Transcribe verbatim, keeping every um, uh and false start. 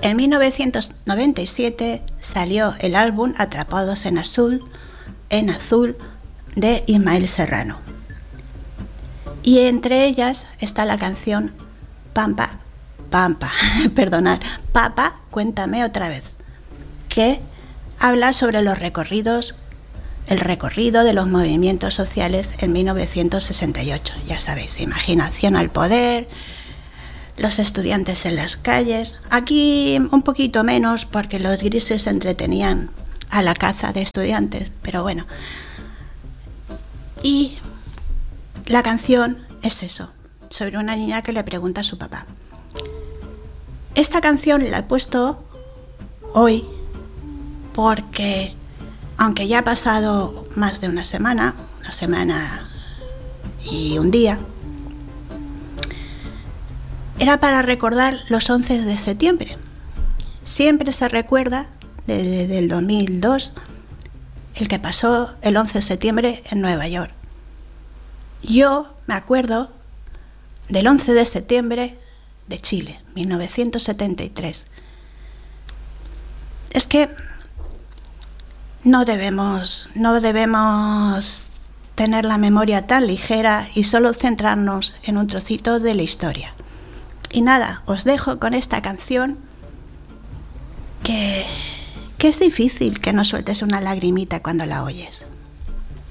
En mil novecientos noventa y siete salió el álbum Atrapados en Azul, en Azul de Ismael Serrano. Y entre ellas está la canción Pampa, Pampa, perdonad, Papá, cuéntame otra vez, que habla sobre los recorridos, el recorrido de los movimientos sociales en mil novecientos sesenta y ocho. Ya sabéis, imaginación al poder, los estudiantes en las calles. Aquí un poquito menos porque los grises se entretenían a la caza de estudiantes, pero bueno. Y la canción es eso, sobre una niña que le pregunta a su papá. Esta canción la he puesto hoy porque, aunque ya ha pasado más de una semana, una semana y un día, era para recordar los once de septiembre. Siempre se recuerda, desde el dos mil dos, el que pasó el once de septiembre en Nueva York. Yo me acuerdo del once de septiembre de Chile, mil novecientos setenta y tres. Es que no debemos, no debemos tener la memoria tan ligera y solo centrarnos en un trocito de la historia. Y nada, os dejo con esta canción que, que es difícil que no sueltes una lagrimita cuando la oyes.